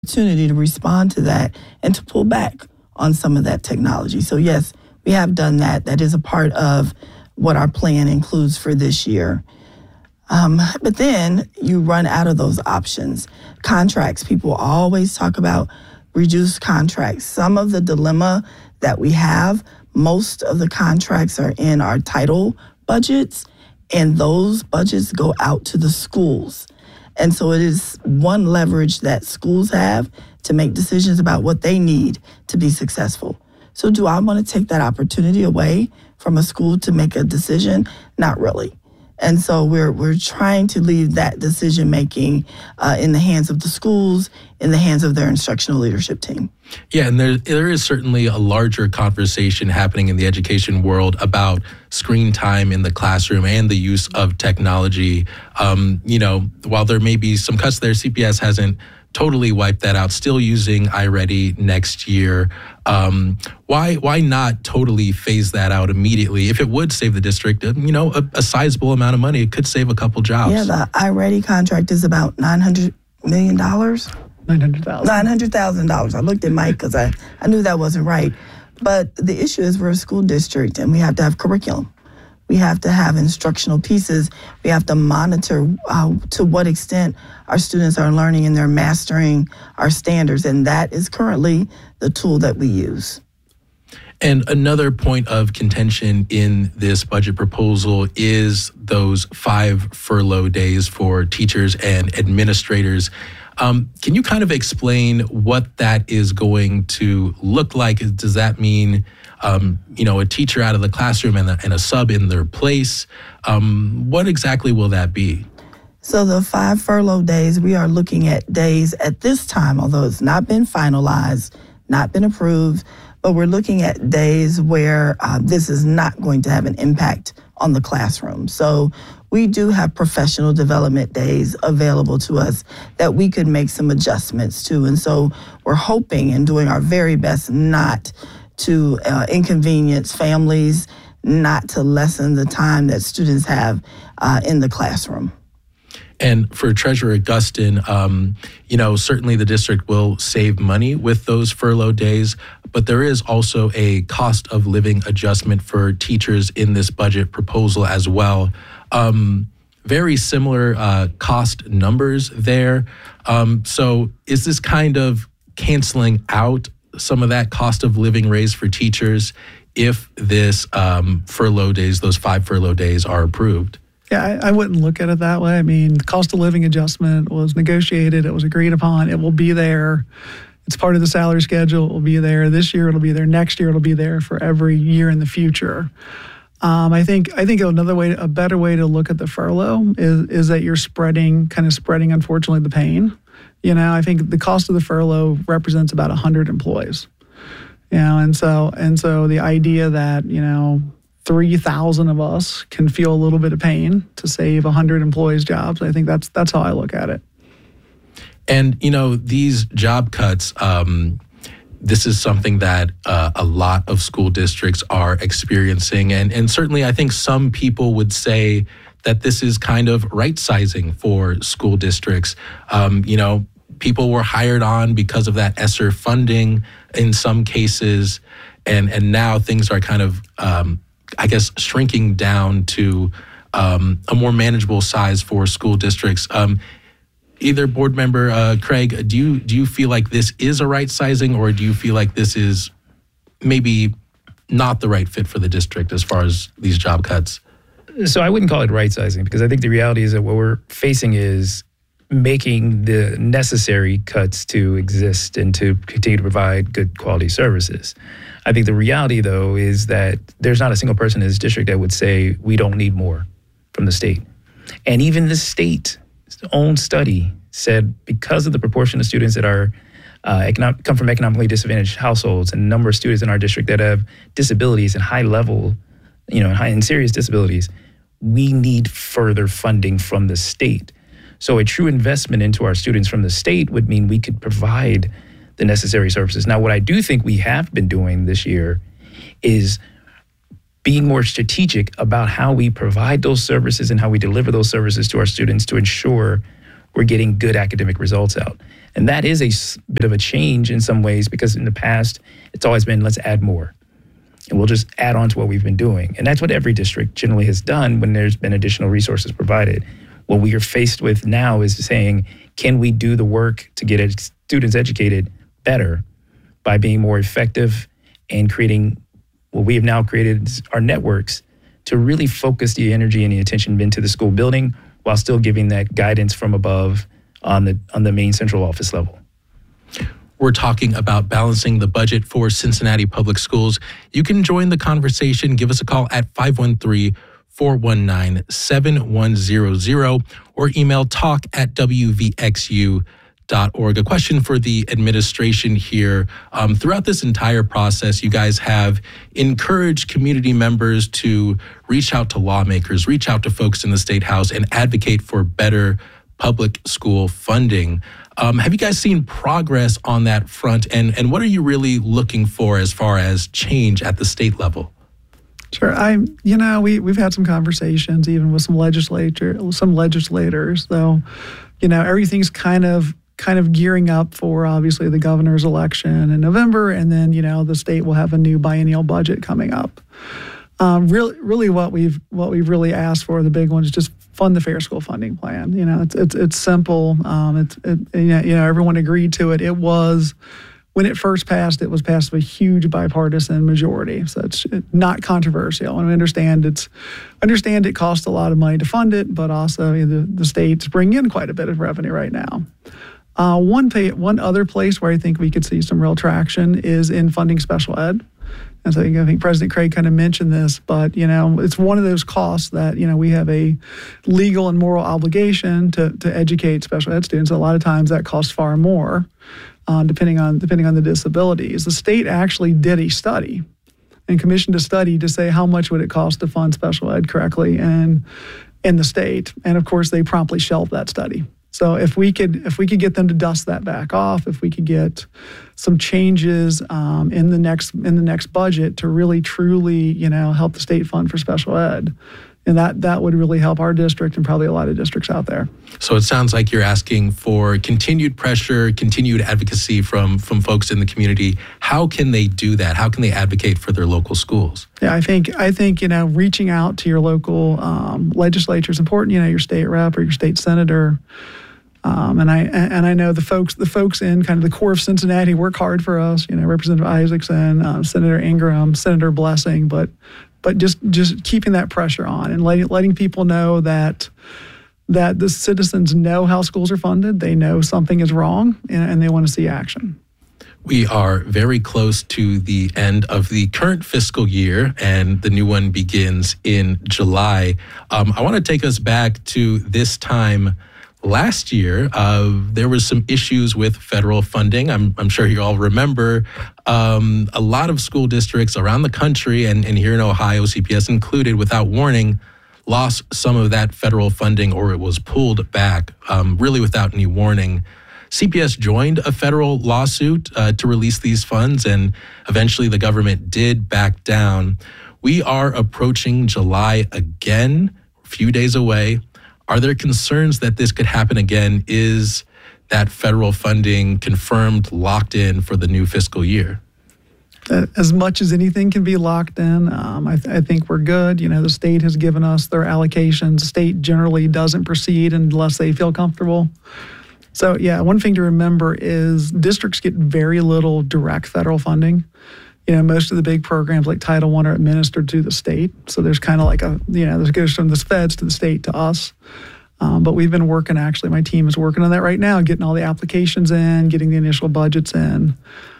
opportunity to respond to that and to pull back on some of that technology. So yes, we have done that. That is a part of what our plan includes for this year. But then you run out of those options. Contracts, people always talk about reduced contracts. Some of the dilemma that we have, most of the contracts are in our title budgets, and those budgets go out to the schools. And so it is one leverage that schools have to make decisions about what they need to be successful. So do I want to take that opportunity away from a school to make a decision? Not really. And so we're trying to leave that decision making in the hands of the schools, in the hands of their instructional leadership team. Yeah, and there is certainly a larger conversation happening in the education world about screen time in the classroom and the use of technology. While there may be some cuts there, CPS hasn't totally wiped that out, still using iReady next year. Why not totally phase that out immediately? If it would save the district, a sizable amount of money, it could save a couple jobs. Yeah, the iReady contract is about $900 million. $900,000. I looked at Mike because I knew that wasn't right. But the issue is we're a school district and we have to have curriculum. We have to have instructional pieces. We have to monitor to what extent our students are learning and they're mastering our standards. And that is currently the tool that we use. And another point of contention in this budget proposal is those 5 furlough days for teachers and administrators. Can you kind of explain what that is going to look like? Does that mean a teacher out of the classroom and a sub in their place? What exactly will that be? So the 5 furlough days, we are looking at days at this time, although it's not been finalized, not been approved, but we're looking at days where this is not going to have an impact on the classroom. So we do have professional development days available to us that we could make some adjustments to. And so we're hoping and doing our very best not to inconvenience families, not to lessen the time that students have in the classroom. And for Treasurer Gustin, certainly the district will save money with those furlough days, but there is also a cost of living adjustment for teachers in this budget proposal as well. Very similar cost numbers there. So is this kind of canceling out some of that cost of living raise for teachers if this furlough days, those 5 furlough days are approved? Yeah, I wouldn't look at it that way. I mean, the cost of living adjustment was negotiated. It was agreed upon. It will be there. It's part of the salary schedule. It will be there this year. It'll be there next year. It'll be there for every year in the future. I think a better way to look at the furlough is that you're spreading, unfortunately, the pain. I think the cost of the furlough represents about 100 employees. And so the idea that 3,000 of us can feel a little bit of pain to save 100 employees' jobs. I think that's how I look at it. And these job cuts. This is something that a lot of school districts are experiencing. And certainly I think some people would say that this is kind of right-sizing for school districts. People were hired on because of that ESSER funding in some cases. And now things are kind of, shrinking down to a more manageable size for school districts. Either board member, Craig, do you feel like this is a right sizing, or do you feel like this is maybe not the right fit for the district as far as these job cuts? So I wouldn't call it right sizing, because I think the reality is that what we're facing is making the necessary cuts to exist and to continue to provide good quality services. I think the reality, though, is that there's not a single person in this district that would say we don't need more from the state. And even the state's own study said because of the proportion of students that are come from economically disadvantaged households and the number of students in our district that have disabilities and high level, high and serious disabilities, we need further funding from the state. So a true investment into our students from the state would mean we could provide the necessary services. Now, what I do think we have been doing this year is being more strategic about how we provide those services and how we deliver those services to our students to ensure we're getting good academic results out. And that is a bit of a change in some ways, because in the past, it's always been, let's add more. And we'll just add on to what we've been doing. And that's what every district generally has done when there's been additional resources provided. What we are faced with now is saying, can we do the work to get students educated better by being more effective and creating what we have now created our networks to really focus the energy and the attention into the school building while still giving that guidance from above on the main central office level. We're talking about balancing the budget for Cincinnati Public Schools. You can join the conversation. Give us a call at 513-419-7100 or email talk@wvxu.org. A question for the administration here. Throughout this entire process, you guys have encouraged community members to reach out to lawmakers, reach out to folks in the State House, and advocate for better public school funding. Have you guys seen progress on that front? And what are you really looking for as far as change at the state level? Sure. We've had some conversations even with some legislators, though, everything's kind of gearing up for obviously the governor's election in November, and then, the state will have a new biennial budget coming up. Really what we've really asked for, the big one, is just fund the Fair School Funding Plan. It's simple. Everyone agreed to it. It was, when it first passed, it was passed with a huge bipartisan majority. So it's not controversial. And we understand it costs a lot of money to fund it, but also the states bring in quite a bit of revenue right now. One other place where I think we could see some real traction is in funding special ed. And so I think President Craig kind of mentioned this, but, it's one of those costs that, we have a legal and moral obligation to educate special ed students. A lot of times that costs far more, depending on the disabilities. The state actually did a study and commissioned a study to say how much would it cost to fund special ed correctly in the state. And of course, they promptly shelved that study. So if we could get them to dust that back off, if we could get some changes in the next budget to really truly help the state fund for special ed, and that would really help our district and probably a lot of districts out there. So it sounds like you're asking for continued pressure, continued advocacy from folks in the community. How can they do that? How can they advocate for their local schools? Yeah, I think reaching out to your local legislature is important. Your state rep or your state senator. And I know the folks in kind of the core of Cincinnati work hard for us. Representative Isaacson, Senator Ingram, Senator Blessing, but just keeping that pressure on and letting people know that the citizens know how schools are funded. They know something is wrong, and they want to see action. We are very close to the end of the current fiscal year, and the new one begins in July. I want to take us back to this time last year. There was some issues with federal funding. I'm sure you all remember a lot of school districts around the country and here in Ohio, CPS included, without warning, lost some of that federal funding, or it was pulled back really without any warning. CPS joined a federal lawsuit to release these funds, and eventually the government did back down. We are approaching July again, a few days away. Are there concerns that this could happen again? Is that federal funding confirmed, locked in for the new fiscal year? As much as anything can be locked in, I think we're good. The state has given us their allocations. The state generally doesn't proceed unless they feel comfortable. So, one thing to remember is districts get very little direct federal funding. Most of the big programs like Title I are administered to the state. So there's kind of like this goes from the feds to the state to us. But we've been working, actually, my team is working on that right now, getting all the applications in, getting the initial budgets in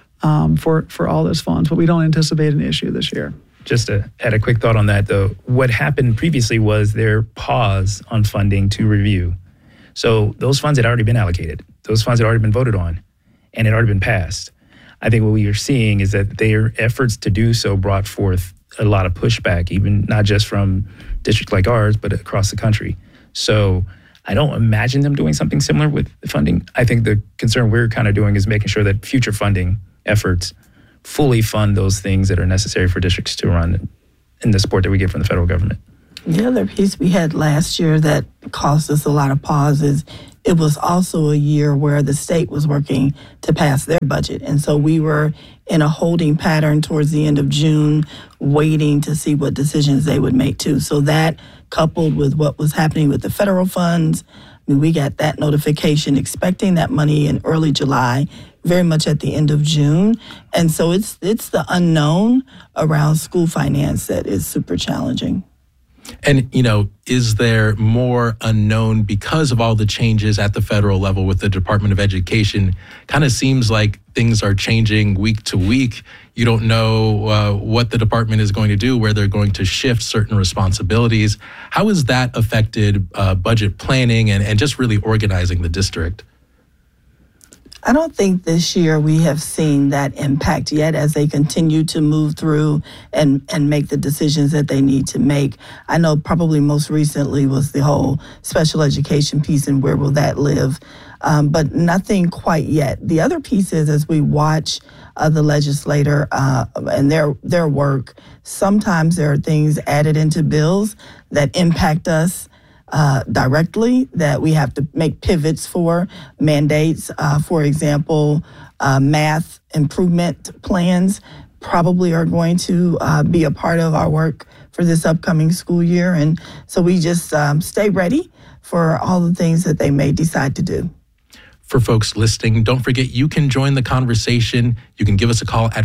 for all those funds. But we don't anticipate an issue this year. Just to add a quick thought on that, though, what happened previously was their pause on funding to review. So those funds had already been allocated. Those funds had already been voted on and had already been passed. I think what we are seeing is that their efforts to do so brought forth a lot of pushback, even not just from districts like ours, but across the country. So I don't imagine them doing something similar with the funding. I think the concern we're kind of doing is making sure that future funding efforts fully fund those things that are necessary for districts to run in the support that we get from the federal government. The other piece we had last year that caused us a lot of pause is it was also a year where the state was working to pass their budget. And so we were in a holding pattern towards the end of June, waiting to see what decisions they would make too. So that, coupled with what was happening with the federal funds, I mean, we got that notification expecting that money in early July, very much at the end of June. And so it's the unknown around school finance that is super challenging. And, is there more unknown because of all the changes at the federal level with the Department of Education? Kind of seems like things are changing week to week. You don't know what the department is going to do, where they're going to shift certain responsibilities. How has that affected budget planning and just really organizing the district? I don't think this year we have seen that impact yet as they continue to move through and make the decisions that they need to make. I know probably most recently was the whole special education piece and where will that live, but nothing quite yet. The other piece is as we watch the legislator and their work, sometimes there are things added into bills that impact us directly that we have to make pivots for, mandates. For example, math improvement plans probably are going to be a part of our work for this upcoming school year. And so we just stay ready for all the things that they may decide to do. For folks listening, don't forget you can join the conversation. You can give us a call at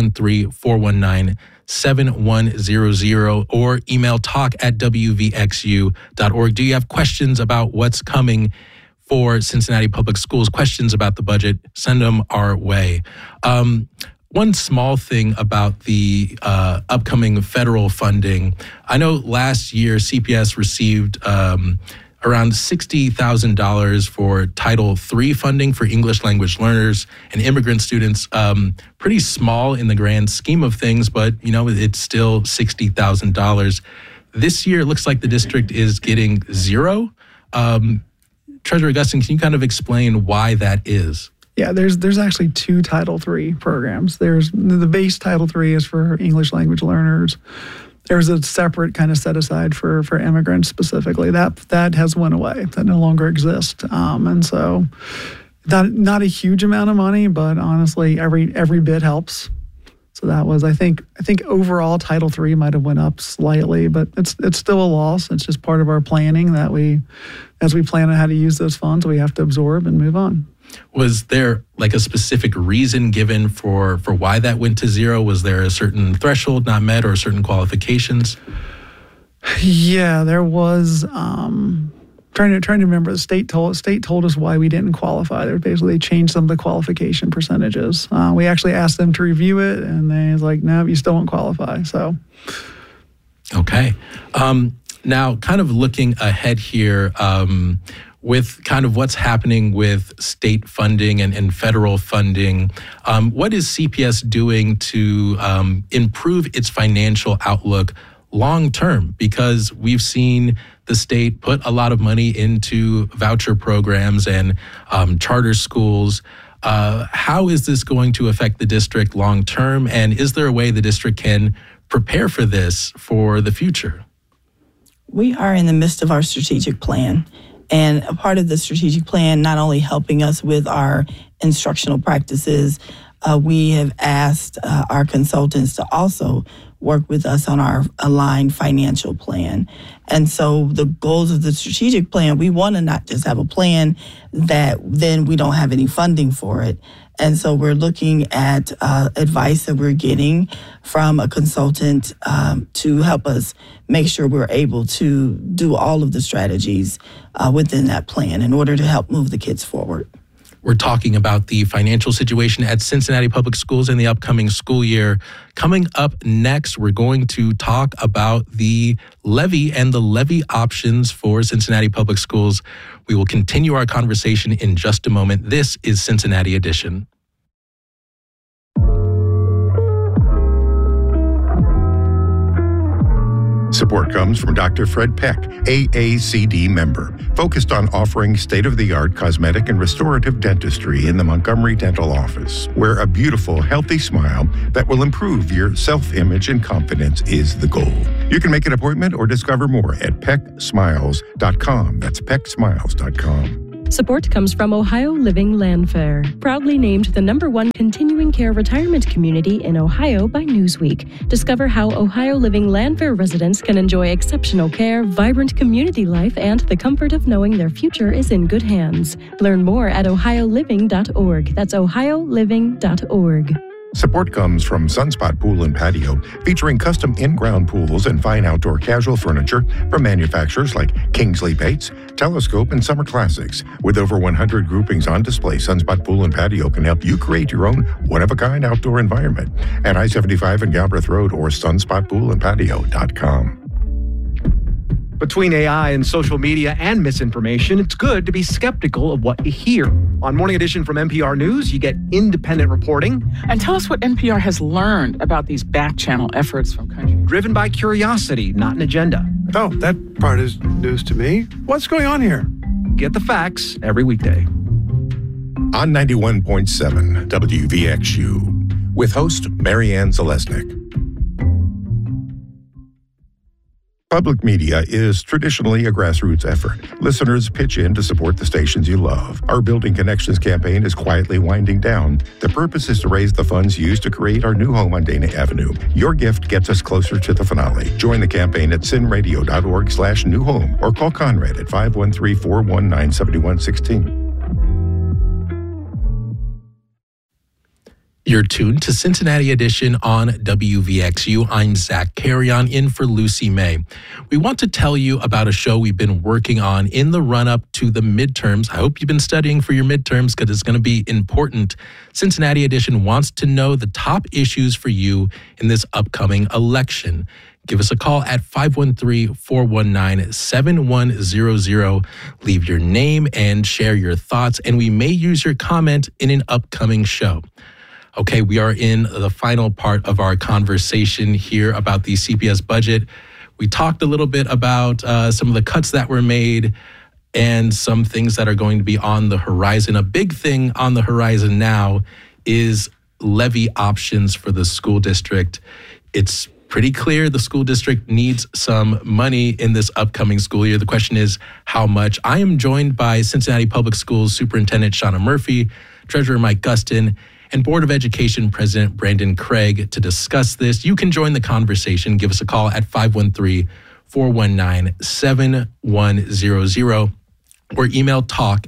513-419-7100 or email talk@wvxu.org. Do you have questions about what's coming for Cincinnati Public Schools, questions about the budget? Send them our way. One small thing about the upcoming federal funding. I know last year CPS received around $60,000 for Title III funding for English language learners and immigrant students. Pretty small in the grand scheme of things, but it's still $60,000. This year, it looks like the district is getting zero. Treasurer Gustin, can you kind of explain why that is? Yeah, there's actually two Title III programs. There's the base Title III is for English language learners. There's a separate kind of set aside for immigrants specifically. That has went away. That no longer exists. And so not a huge amount of money, but honestly, every bit helps. So that was, I think overall Title III might have went up slightly, but it's still a loss. It's just part of our planning that as we plan on how to use those funds, we have to absorb and move on. Was there like a specific reason given for why that went to zero? Was there a certain threshold not met or certain qualifications? Yeah, there was. Trying to remember, the state told us why we didn't qualify. They changed some of the qualification percentages. We actually asked them to review it, and they was like, "No, you still won't qualify." So, okay. Now, kind of looking ahead here. With kind of what's happening with state funding and federal funding, what is CPS doing to improve its financial outlook long term? Because we've seen the state put a lot of money into voucher programs and charter schools. How is this going to affect the district long term? And is there a way the district can prepare for this for the future? We are in the midst of our strategic plan. And a part of the strategic plan, not only helping us with our instructional practices, we have asked our consultants to also work with us on our aligned financial plan. And so the goals of the strategic plan, we want to not just have a plan that then we don't have any funding for it. And so we're looking at advice that we're getting from a consultant to help us make sure we're able to do all of the strategies within that plan in order to help move the kids forward. We're talking about the financial situation at Cincinnati Public Schools in the upcoming school year. Coming up next, we're going to talk about the levy and the levy options for Cincinnati Public Schools. We will continue our conversation in just a moment. This is Cincinnati Edition. Support comes from Dr. Fred Peck, AACD member, focused on offering state-of-the-art cosmetic and restorative dentistry in the Montgomery Dental Office, where a beautiful, healthy smile that will improve your self-image and confidence is the goal. You can make an appointment or discover more at pecksmiles.com. That's pecksmiles.com. Support comes from Ohio Living Landfair, proudly named the #1 continuing care retirement community in Ohio by Newsweek. Discover how Ohio Living Landfair residents can enjoy exceptional care, vibrant community life, and the comfort of knowing their future is in good hands. Learn more at ohioliving.org. That's ohioliving.org. Support comes from Sunspot Pool and Patio, featuring custom in-ground pools and fine outdoor casual furniture from manufacturers like Kingsley Bates, Telescope, and Summer Classics. With over 100 groupings on display, Sunspot Pool and Patio can help you create your own one-of-a-kind outdoor environment at I-75 and Galbraith Road or sunspotpoolandpatio.com. Between AI and social media and misinformation, it's good to be skeptical of what you hear. On Morning Edition from NPR News, you get independent reporting. And tell us what NPR has learned about these back-channel efforts from countries. Driven by curiosity, not an agenda. Oh, that part is news to me. What's going on here? Get the facts every weekday. On 91.7 WVXU, with host Marianne Zalesnik. Public media is traditionally a grassroots effort. Listeners pitch in to support the stations you love. Our Building Connections campaign is quietly winding down. The purpose is to raise the funds used to create our new home on Dana Avenue. Your gift gets us closer to the finale. Join the campaign at sinradio.org/newhome or call Conrad at 513-419-7116. You're tuned to Cincinnati Edition on WVXU. I'm Zach Carrion in for Lucy May. We want to tell you about a show we've been working on in the run-up to the midterms. I hope you've been studying for your midterms because it's going to be important. Cincinnati Edition wants to know the top issues for you in this upcoming election. Give us a call at 513-419-7100. Leave your name and share your thoughts, and we may use your comment in an upcoming show. Okay, we are in the final part of our conversation here about the CPS budget. We talked a little bit about some of the cuts that were made and some things that are going to be on the horizon. A big thing on the horizon now is levy options for the school district. It's pretty clear the school district needs some money in this upcoming school year. The question is, how much? I am joined by Cincinnati Public Schools Superintendent Shauna Murphy, Treasurer Mike Gustin, and Board of Education President Brandon Craig to discuss this. You can join the conversation. Give us a call at 513-419-7100 or email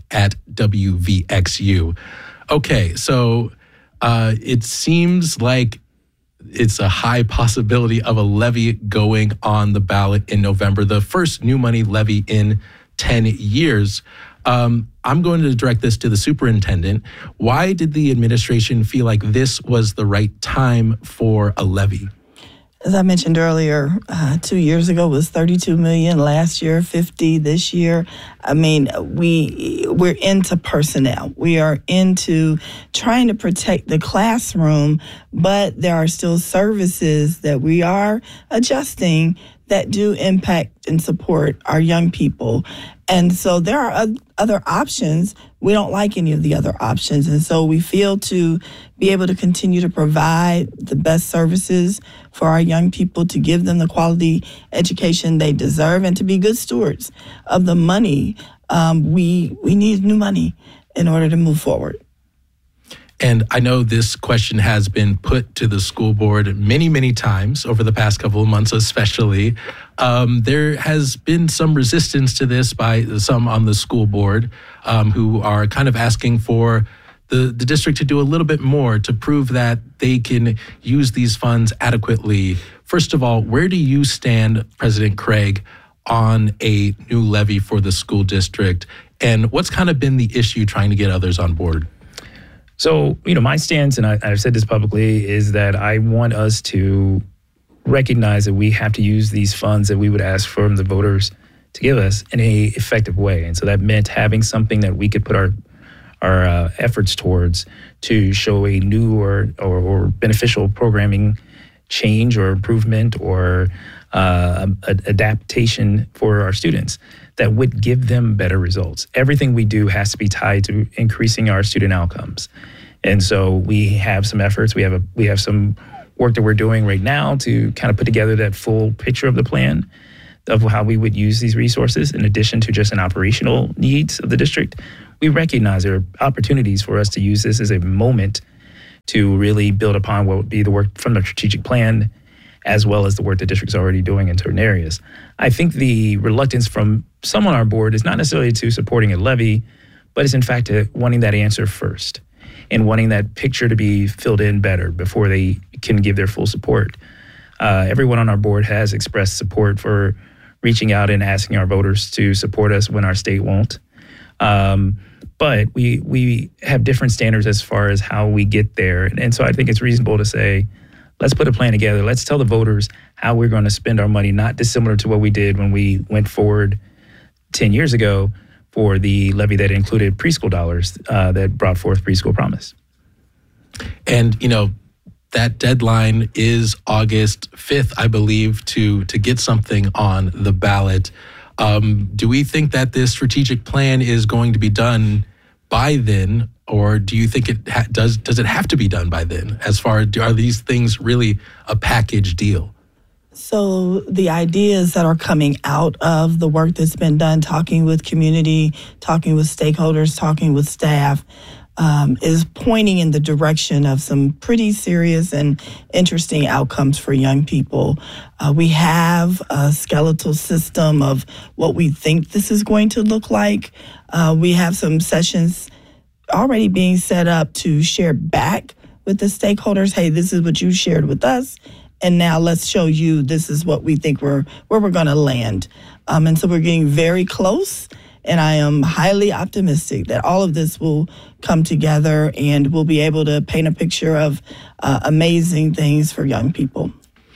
talk@WVXU. Okay, so it seems like it's a high possibility of a levy going on the ballot in November, the first new money levy in 10 years. I'm going to direct this to the superintendent. Why did the administration feel like this was the right time for a levy? As I mentioned earlier, 2 years ago was $32 million. Last year, $50. This year, I mean, we're into personnel. We are into trying to protect the classroom, but there are still services that we are adjusting that do impact and support our young people. And so there are other options. We don't like any of the other options. And so we feel to be able to continue to provide the best services for our young people, to give them the quality education they deserve, and to be good stewards of the money. We need new money in order to move forward. And I know this question has been put to the school board many, many times over the past couple of months, especially. There has been some resistance to this by some on the school board who are kind of asking for the district to do a little bit more to prove that they can use these funds adequately. First of all, where do you stand, President Craig, on a new levy for the school district? And what's kind of been the issue trying to get others on board? So, my stance, and I've said this publicly, is that I want us to recognize that we have to use these funds that we would ask from the voters to give us in a effective way. And so that meant having something that we could put our efforts towards to show a new or beneficial programming change or improvement or adaptation for our students that would give them better results. Everything we do has to be tied to increasing our student outcomes. And so we have some efforts. We have some work that we're doing right now to kind of put together that full picture of the plan of how we would use these resources in addition to just an operational needs of the district. we recognize there are opportunities for us to use this as a moment to really build upon what would be the work from the strategic plan, as well as the work the district's already doing in certain areas. I think the reluctance from some on our board is not necessarily to supporting a levy, but it's in fact to wanting that answer first and wanting that picture to be filled in better before they can give their full support. Everyone on our board has expressed support for reaching out and asking our voters to support us when our state won't. But we have different standards as far as how we get there. And so I think it's reasonable to say, let's put a plan together. Let's tell the voters how we're going to spend our money, not dissimilar to what we did when we went forward 10 years ago for the levy that included preschool dollars that brought forth Preschool Promise. And, that deadline is August 5th, I believe, to get something on the ballot. Do we think that this strategic plan is going to be done by then, or do you think it does it have to be done by then? As far as, are these things really a package deal? So the ideas that are coming out of the work that's been done, talking with community, talking with stakeholders, talking with staff, is pointing in the direction of some pretty serious and interesting outcomes for young people. We have a skeletal system of what we think this is going to look like. We have some sessions already being set up to share back with the stakeholders. Hey, this is what you shared with us, and now let's show you this is what we think where we're going to land. And so we're getting very close. And I am highly optimistic that all of this will come together and we'll be able to paint a picture of amazing things for young people.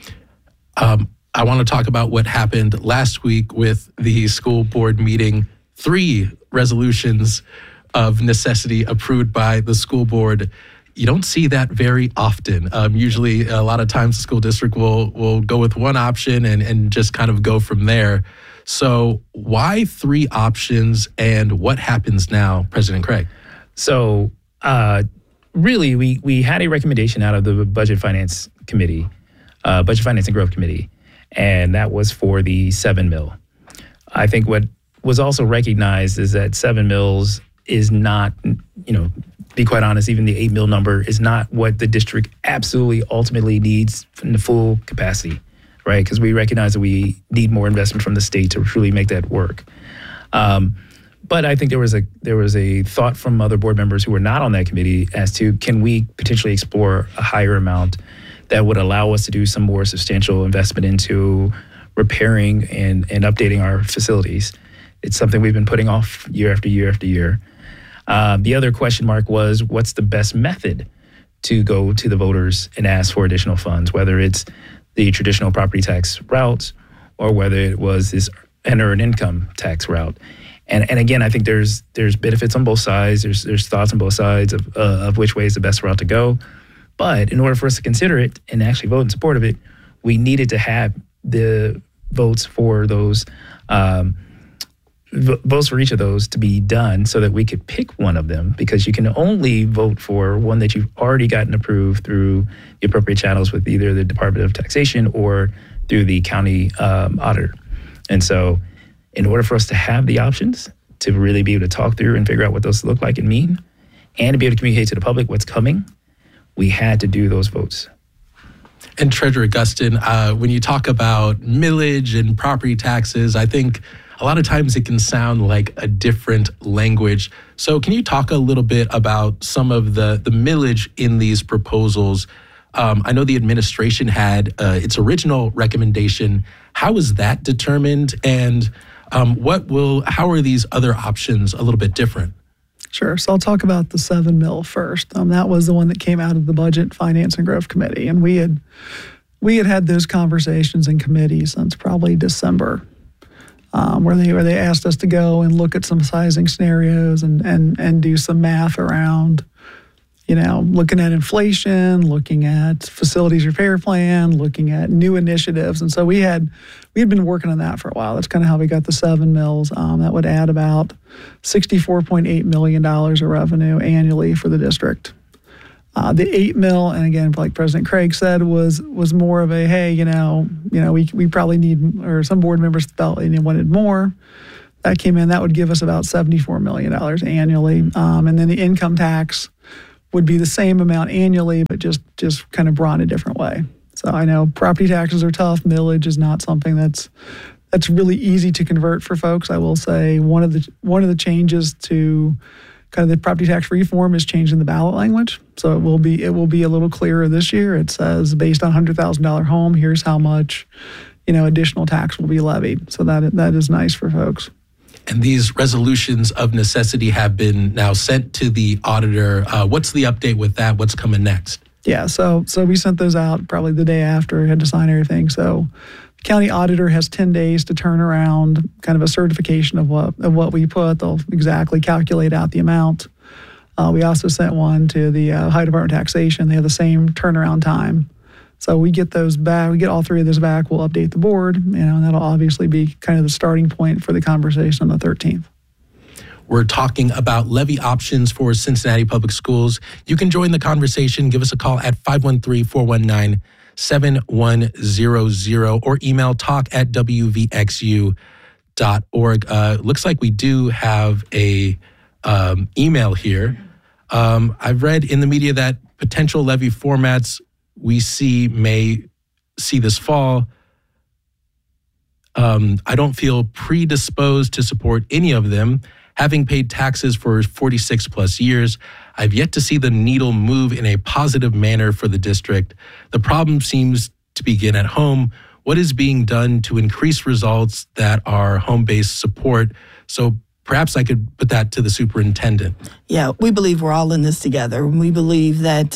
I want to talk about what happened last week with the school board meeting. 3 resolutions of necessity approved by the school board. You don't see that very often. Usually, a lot of times the school district will go with one option and just kind of go from there. So why 3 options and what happens now, President Craig? So really, we had a recommendation out of the Budget Finance Committee, Budget Finance and Growth Committee, and that was for the 7 mil. I think what was also recognized is that 7 mils is not, be quite honest, even the 8 mil number is not what the district absolutely ultimately needs in the full capacity. Right, because we recognize that we need more investment from the state to truly make that work. But I think there was a thought from other board members who were not on that committee as to can we potentially explore a higher amount that would allow us to do some more substantial investment into repairing and updating our facilities. It's something we've been putting off year after year after year. The other question mark was what's the best method to go to the voters and ask for additional funds, whether it's the traditional property tax route, or whether it was this earned income tax route. And again, I think there's benefits on both sides. There's thoughts on both sides of which way is the best route to go. But in order for us to consider it and actually vote in support of it, we needed to have the votes for those votes for each of those to be done so that we could pick one of them, because you can only vote for one that you've already gotten approved through the appropriate channels with either the Department of Taxation or through the county auditor. And so in order for us to have the options to really be able to talk through and figure out what those look like and mean, and to be able to communicate to the public what's coming, we had to do those votes. And Treasurer Gustin, when you talk about millage and property taxes, I think a lot of times it can sound like a different language. So can you talk a little bit about some of the millage in these proposals? I know the administration had its original recommendation. How is that determined? And how are these other options a little bit different? Sure. So I'll talk about the 7 mil first. That was the one that came out of the Budget, Finance, and Growth Committee. And we had those conversations in committee since probably December, where they asked us to go and look at some sizing scenarios and do some math around, looking at inflation, looking at facilities repair plan, looking at new initiatives. And so we had been working on that for a while. That's kind of how we got the 7 mils. That would add about $64.8 million of revenue annually for the district. The 8 mil, and again, like President Craig said, was more of a, hey, we probably need, or some board members felt they wanted more. That came in. That would give us about $74 million annually. And then the income tax would be the same amount annually, but just kind of brought in a different way. So I know property taxes are tough. Millage is not something that's really easy to convert for folks. I will say one of the changes to kind of the property tax reform is changing the ballot language. So it will be a little clearer this year. It says based on $100,000 home, here's how much additional tax will be levied. So that is nice for folks. And these resolutions of necessity have been now sent to the auditor. What's the update with that? What's coming next? Yeah, so we sent those out probably the day after, had to sign everything. So the county auditor has 10 days to turn around kind of a certification of what we put. They'll exactly calculate out the amount. We also sent one to the Ohio Department of Taxation. They have the same turnaround time. So we get those back. We get all three of those back. We'll update the board, and that'll obviously be kind of the starting point for the conversation on the 13th. We're talking about levy options for Cincinnati Public Schools. You can join the conversation. Give us a call at 513-419-7100 or email talk@wvxu.org. Looks like we do have a email here. I've read in the media that potential levy formats we may see this fall. I don't feel predisposed to support any of them. Having paid taxes for 46 plus years, I've yet to see the needle move in a positive manner for the district. The problem seems to begin at home. What is being done to increase results that are home-based support? So perhaps I could put that to the superintendent. Yeah, we believe we're all in this together. We believe that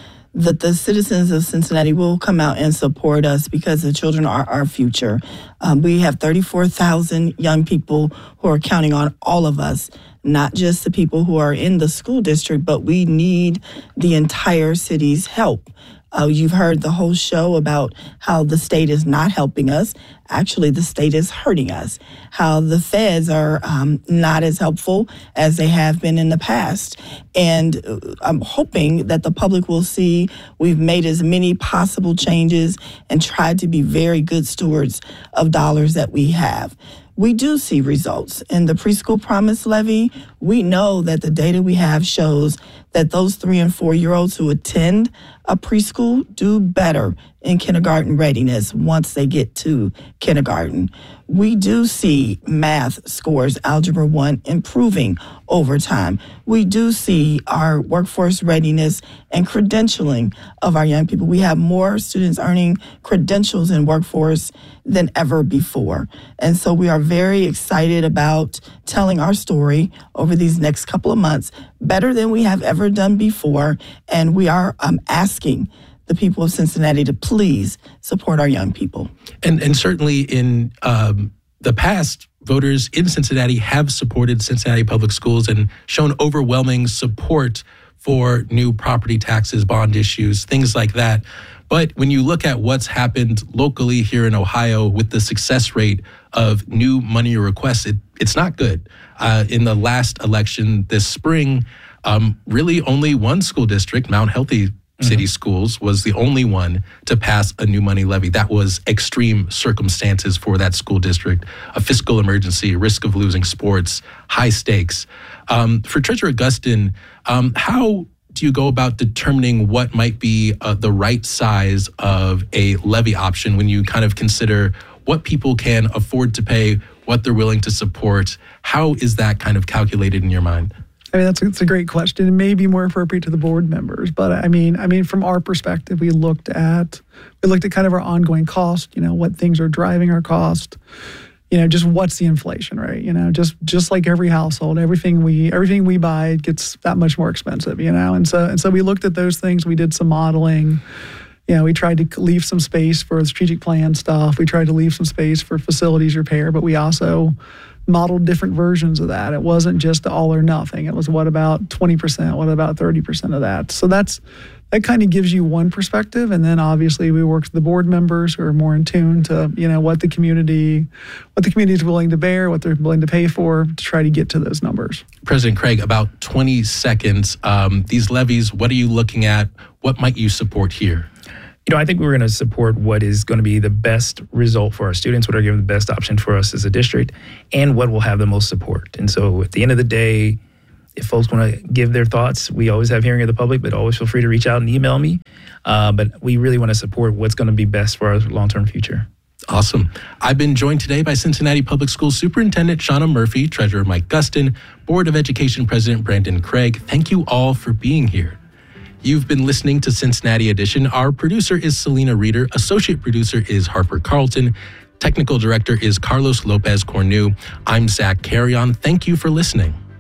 the citizens of Cincinnati will come out and support us because the children are our future. We have 34,000 young people who are counting on all of us, not just the people who are in the school district, but we need the entire city's help. You've heard the whole show about how the state is not helping us. Actually, the state is hurting us. How the feds are not as helpful as they have been in the past. And I'm hoping that the public will see we've made as many possible changes and tried to be very good stewards of dollars that we have. We do see results. In the preschool promise levy, we know that the data we have shows that those 3 and 4-year-olds who attend a preschool do better in kindergarten readiness once they get to kindergarten. We do see math scores, Algebra 1, improving over time. We do see our workforce readiness and credentialing of our young people. We have more students earning credentials in workforce than ever before. And so we are very excited about telling our story over these next couple of months, better than we have ever done before. And we are asking the people of Cincinnati to please support our young people. And certainly in the past, voters in Cincinnati have supported Cincinnati Public Schools and shown overwhelming support for new property taxes, bond issues, things like that. But when you look at what's happened locally here in Ohio with the success rate of new money requests, it's not good. In the last election this spring, really only one school district, Mount Healthy City Schools, was the only one to pass a new money levy. That was extreme circumstances for that school district, a fiscal emergency, risk of losing sports, high stakes. For Treasurer Gustin, how do you go about determining what might be the right size of a levy option when you kind of consider what people can afford to pay, what they're willing to support? How is that kind of calculated in your mind? I mean, that's a great question. It may be more appropriate to the board members, but I mean, from our perspective, we looked at kind of our ongoing cost. What things are driving our cost. Just what's the inflation rate? Just like every household, everything we buy gets that much more expensive. And so we looked at those things. We did some modeling. We tried to leave some space for strategic plan stuff. We tried to leave some space for facilities repair, but we also modeled different versions of that. It wasn't just all or nothing. It was what about 20%? What about 30% of that? So that kind of gives you one perspective. And then obviously we work with the board members who are more in tune to, what the community is willing to bear, what they're willing to pay for to try to get to those numbers. President Craig, about 20 seconds. These levies, what are you looking at? What might you support here? I think we're going to support what is going to be the best result for our students, what are giving the best option for us as a district, and what will have the most support. And so at the end of the day, if folks want to give their thoughts, we always have hearing of the public, but always feel free to reach out and email me. But we really want to support what's going to be best for our long-term future. Awesome. I've been joined today by Cincinnati Public Schools Superintendent Shauna Murphy, Treasurer Mike Gustin, Board of Education President Brandon Craig. Thank you all for being here. You've been listening to Cincinnati Edition. Our producer is Selena Reeder. Associate producer is Harper Carlton. Technical director is Carlos Lopez Cornu. I'm Zach Carrion. Thank you for listening.